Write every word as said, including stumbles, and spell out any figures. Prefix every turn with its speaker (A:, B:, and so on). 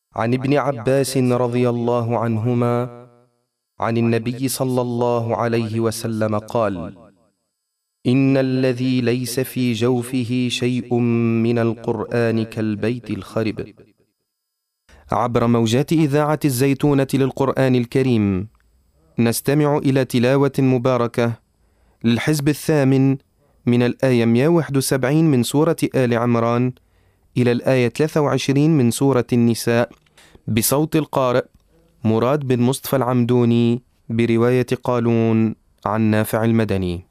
A: عن ابن عباس رضي الله عنهما عن النبي صلى الله عليه وسلم قال: إن الذي ليس في جوفه شيء من القرآن كالبيت الخرب. عبر موجات إذاعة الزيتونة للقرآن الكريم نستمع إلى تلاوة مباركة للحزب الثامن من الآية مئة وواحد وسبعين من سورة آل عمران إلى الآية ثلاثة وعشرين من سورة النساء بصوت القارئ مراد بن مصطفى العمدوني برواية قالون عن نافع المدني.